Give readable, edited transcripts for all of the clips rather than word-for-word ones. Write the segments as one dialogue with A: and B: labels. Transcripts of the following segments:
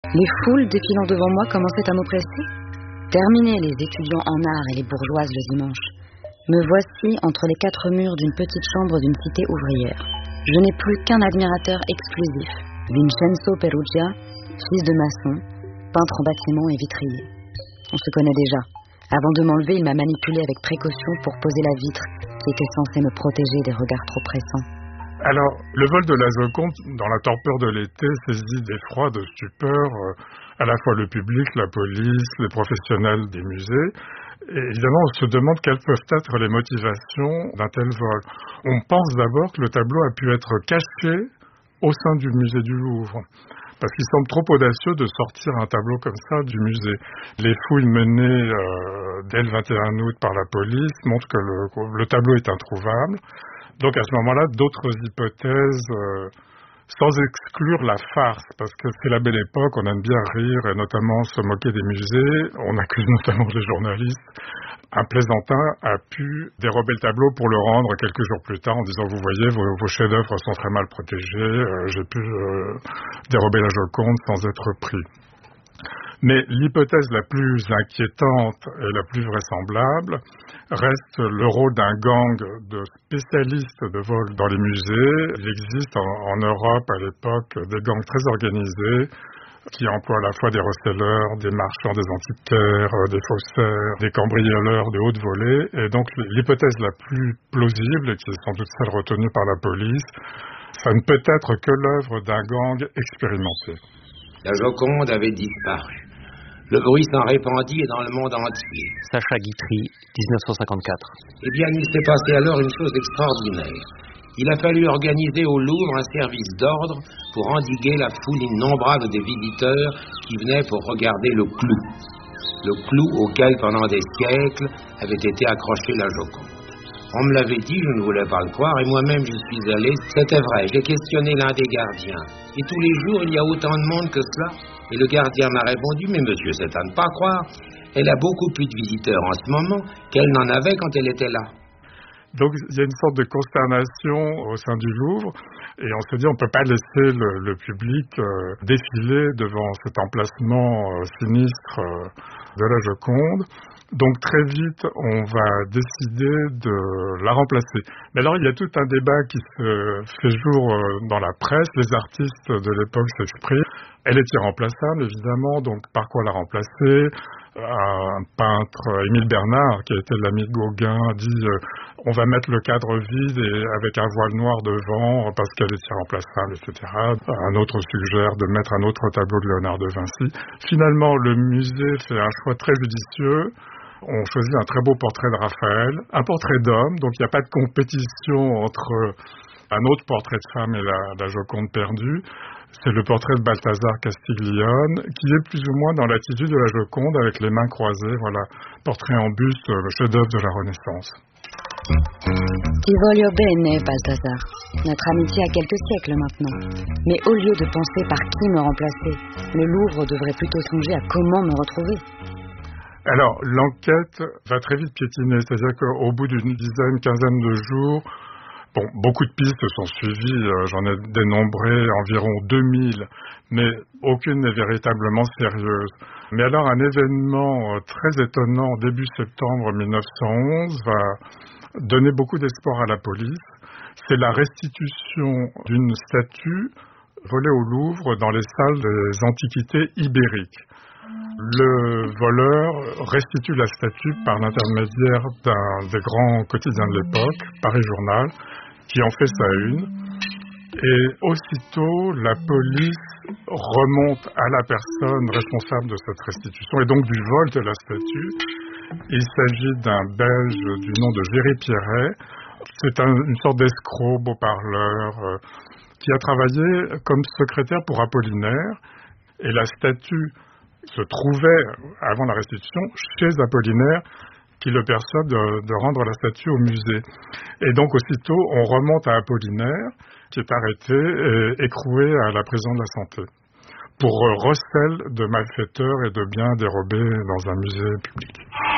A: Les foules défilant devant moi commençaient à m'oppresser. Terminés les étudiants en art et les bourgeoises le dimanche, me voici entre les quatre murs d'une petite chambre d'une cité ouvrière. Je n'ai plus qu'un admirateur exclusif, Vincenzo Perugia, fils de maçon, peintre en bâtiment et vitrier. On se connaît déjà. Avant de m'enlever, il m'a manipulé avec précaution pour poser la vitre qui était censée me protéger des regards trop pressants.
B: Alors, le vol de la Joconde, dans la torpeur de l'été, saisit d'effroi, de stupeur, à la fois le public, la police, les professionnels des musées. Et évidemment, on se demande quelles peuvent être les motivations d'un tel vol. On pense d'abord que le tableau a pu être caché au sein du musée du Louvre, parce qu'il semble trop audacieux de sortir un tableau comme ça du musée. Les fouilles menées dès le 21 août par la police montrent que le tableau est introuvable. Donc à ce moment-là, d'autres hypothèses, sans exclure la farce, parce que c'est la belle époque, on aime bien rire et notamment se moquer des musées. On accuse notamment les journalistes. Un plaisantin a pu dérober le tableau pour le rendre quelques jours plus tard en disant « Vous voyez, vos chefs-d'œuvre sont très mal protégés, j'ai pu dérober la Joconde sans être pris ». Mais l'hypothèse la plus inquiétante et la plus vraisemblable reste le rôle d'un gang de spécialistes de vol dans les musées. Il existe en Europe à l'époque des gangs très organisés qui emploient à la fois des receleurs, des marchands, des antiquaires, des faussaires, des cambrioleurs de haute volée. Et donc l'hypothèse la plus plausible, et qui est sans doute celle retenue par la police, ça ne peut être que l'œuvre d'un gang expérimenté.
C: La Joconde avait disparu. Le bruit s'en répandit dans le monde entier.
D: Sacha Guitry, 1954.
C: Eh bien, il s'est passé alors une chose extraordinaire. Il a fallu organiser au Louvre un service d'ordre pour endiguer la foule innombrable des visiteurs qui venaient pour regarder le clou. Le clou auquel, pendant des siècles, avait été accrochée la Joconde. On me l'avait dit, je ne voulais pas le croire, et moi-même j'y suis allé. C'était vrai, j'ai questionné l'un des gardiens. Et tous les jours, il y a autant de monde que cela. Et le gardien m'a répondu, mais monsieur, c'est à ne pas croire. Elle a beaucoup plus de visiteurs en ce moment qu'elle n'en avait quand elle était là.
B: Donc il y a une sorte de consternation au sein du Louvre et on se dit on ne peut pas laisser le public défiler devant cet emplacement sinistre de la Joconde. Donc très vite on va décider de la remplacer. Mais alors il y a tout un débat qui se fait jour dans la presse, les artistes de l'époque s'expriment. Elle est irremplaçable évidemment, donc par quoi la remplacer? Un peintre, Émile Bernard, qui a été l'ami de Gauguin, dit on va mettre le cadre vide et avec un voile noir devant parce qu'elle est irremplaçable, etc. Un autre suggère de mettre un autre tableau de Léonard de Vinci. Finalement, le musée fait un choix très judicieux. On choisit un très beau portrait de Raphaël, un portrait d'homme, donc il n'y a pas de compétition entre un autre portrait de femme et la Joconde perdue. C'est le portrait de Balthazar Castiglione, qui est plus ou moins dans l'attitude de la Joconde avec les mains croisées. Voilà, portrait en buste, le chef-d'œuvre de la Renaissance.
A: Ti voglio bene, Balthazar. Notre amitié a quelques siècles maintenant. Mais au lieu de penser par qui me remplacer, le Louvre devrait plutôt songer à comment me retrouver.
B: Alors, l'enquête va très vite piétiner, c'est-à-dire qu'au bout d'une quinzaine de jours, bon, beaucoup de pistes sont suivies, j'en ai dénombré environ 2000, mais aucune n'est véritablement sérieuse. Mais alors un événement très étonnant début septembre 1911 va donner beaucoup d'espoir à la police. C'est la restitution d'une statue volée au Louvre dans les salles des antiquités ibériques. Le voleur restitue la statue par l'intermédiaire d'un des grands quotidiens de l'époque, Paris Journal, qui en fait sa une. Et aussitôt, la police remonte à la personne responsable de cette restitution et donc du vol de la statue. Il s'agit d'un Belge du nom de Géry Pierret. C'est une sorte d'escroc, beau-parleur, qui a travaillé comme secrétaire pour Apollinaire. Et la statue se trouvait, avant la restitution, chez Apollinaire, qui le persuade de rendre la statue au musée. Et donc, aussitôt, on remonte à Apollinaire, qui est arrêté et écroué à la prison de la Santé, pour recel de malfaiteurs et de biens dérobés dans un musée public.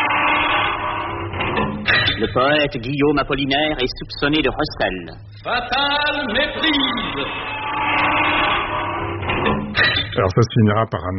E: Le poète Guillaume Apollinaire est soupçonné de recel.
F: Fatale méprise!
B: Alors, ça se finira par un